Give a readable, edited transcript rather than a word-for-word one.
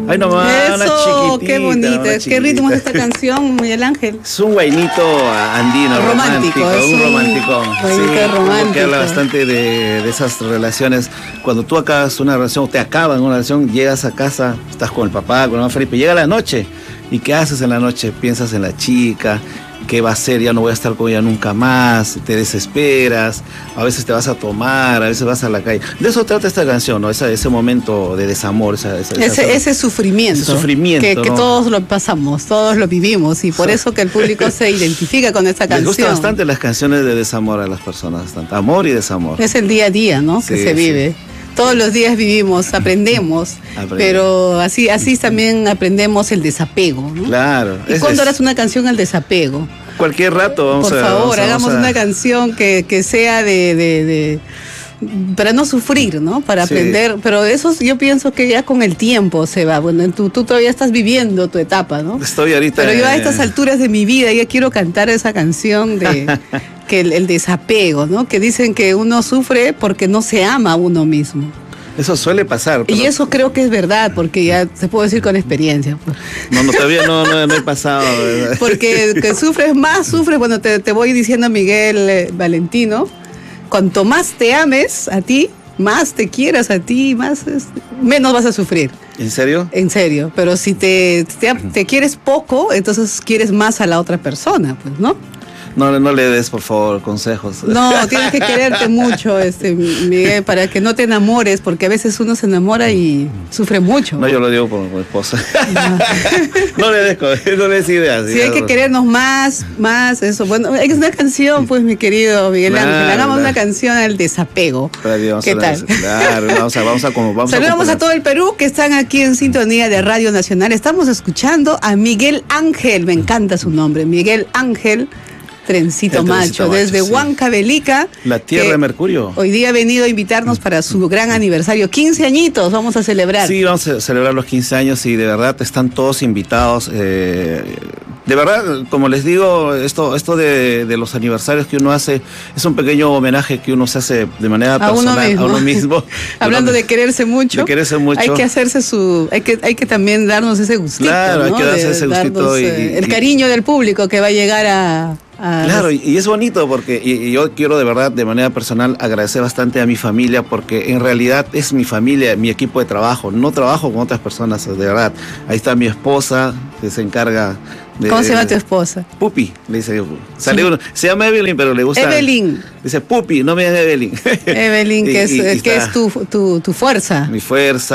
Ay, nomás, una Eso, chiquitita. qué bonito. Una ¿Qué ritmo es chiquitita. esta canción, Miguel Ángel? Es un guainito andino, romántico, Es un romántico. guainito romántico. Que habla bastante de esas relaciones. Cuando tú acabas una relación, o te acaban una relación, llegas a casa, estás con el papá, con el mamá Felipe, llega la noche. ¿Y qué haces en la noche? Piensas en la chica, qué va a ser, ya no voy a estar con ella nunca más, te desesperas, a veces te vas a tomar, a veces vas a la calle. De eso trata esta canción, ¿no? Ese momento de desamor, ese sufrimiento. Ese sufrimiento, que ¿no? todos lo pasamos, todos lo vivimos, y por eso que el público se identifica con esta canción. Les gustan bastante las canciones de desamor a las personas, bastante. Amor y desamor. Es el día a día, ¿no? Sí, que se vive. Todos los días vivimos, aprendemos, pero así también aprendemos el desapego, ¿no? Claro. ¿Y cuándo harás una canción al desapego? Cualquier rato vamos Por a... favor, hagamos una canción que sea para no sufrir, ¿no? Para aprender, pero eso yo pienso que ya con el tiempo se va. Bueno, tú todavía estás viviendo tu etapa, ¿no? Estoy ahorita... Pero yo a estas alturas de mi vida ya quiero cantar esa canción de que el desapego, ¿no? Que dicen que uno sufre porque no se ama a uno mismo. Eso suele pasar. Y eso creo que es verdad, porque ya se puede decir con experiencia. No, todavía no he pasado. ¿Verdad? Porque que sufres, bueno, te voy diciendo, Miguel Valentino, cuanto más te ames a ti, más te quieras a ti, menos vas a sufrir. ¿En serio? En serio, pero si te quieres poco, entonces quieres más a la otra persona, pues, ¿no? No le des, por favor, consejos. No, tienes que quererte mucho, Miguel, para que no te enamores, porque a veces uno se enamora y sufre mucho. No, yo lo digo por mi esposa. No le des ideas. Sí, hay que querernos más, eso. Bueno, es una canción, pues, mi querido Miguel Ángel. Hagamos una canción al desapego. ¿Qué tal? Claro, vamos Saludamos a todo el Perú que están aquí en sintonía de Radio Nacional. Estamos escuchando a Miguel Ángel, me encanta su nombre, Miguel Ángel Trencito Macho, desde Huancavelica. La tierra de Mercurio. Hoy día ha venido a invitarnos para su gran aniversario, 15 añitos, vamos a celebrar. Sí, vamos a celebrar los 15 años y de verdad están todos invitados. De verdad, como les digo, esto de los aniversarios que uno hace es un pequeño homenaje que uno se hace de manera personal a uno mismo. Hablando de quererse mucho. De quererse mucho. Hay que hacerse hay que también darnos ese gustito. Claro, ¿no? Hay que darse ese gustito. El cariño del público que va a llegar a Claro, y es bonito porque yo quiero de verdad, de manera personal, agradecer bastante a mi familia porque en realidad es mi familia, mi equipo de trabajo. No trabajo con otras personas, de verdad. Ahí está mi esposa que se encarga de... ¿Cómo se llama tu esposa? Pupi, le dice. Se llama Evelyn, pero le gusta... Evelyn. Dice Pupi, no me digas Evelyn. Evelyn, que es tu fuerza. Mi fuerza.